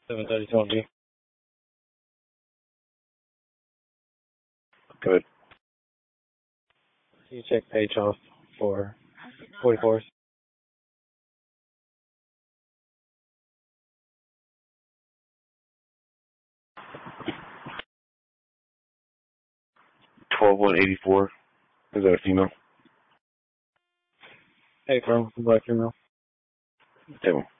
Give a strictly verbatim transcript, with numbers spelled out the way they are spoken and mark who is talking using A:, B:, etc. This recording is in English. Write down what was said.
A: seven thirty twenty.
B: Good.
A: You check page off for forty-fours.
B: twelve one eighty-four. Is that a female?
A: Hey, from black female.
B: Table.